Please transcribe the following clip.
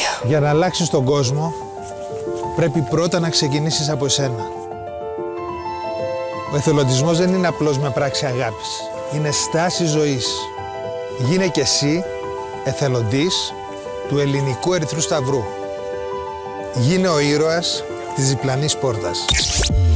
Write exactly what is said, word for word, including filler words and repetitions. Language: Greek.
Για να αλλάξεις τον κόσμο, πρέπει πρώτα να ξεκινήσεις από εσένα. Ο εθελοντισμός δεν είναι απλώς μια πράξη αγάπης. Είναι στάση ζωής. Γίνε κι εσύ εθελοντής του Ελληνικού Ερυθρού Σταυρού. Γίνε ο ήρωας της διπλανής πόρτας.